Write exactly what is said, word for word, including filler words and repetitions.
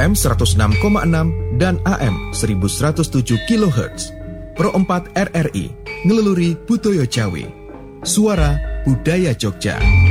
M seratus enam koma enam, dan A M seribu seratus tujuh kilohertz. Pro empat R R I, ngeluluri Butoyo Jawi. Suara Budaya Jogja.